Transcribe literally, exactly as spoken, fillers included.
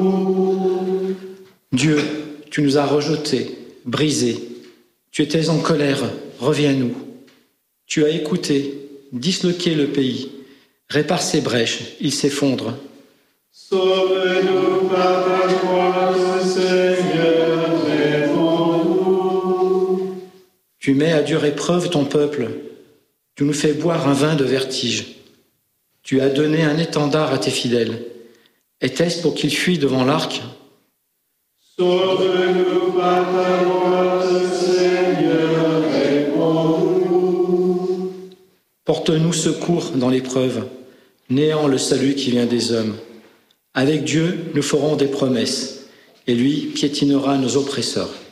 Dieu, tu nous as rejetés, brisés. Tu étais en colère, reviens-nous. Tu as écouté, disloqué le pays. Répare ses brèches, il s'effondre. Sauve-nous par ta grâce, Seigneur, réponds-nous. Tu mets à dure épreuve ton peuple. Tu nous fais boire un vin de vertige. Tu as donné un étendard à tes fidèles. Était-ce pour qu'ils fuient devant l'arc ? Sauve-nous par ta grâce, Seigneur, réponds-nous. Porte-nous secours dans l'épreuve. Néant le salut qui vient des hommes. Avec Dieu, nous ferons des promesses, et lui piétinera nos oppresseurs.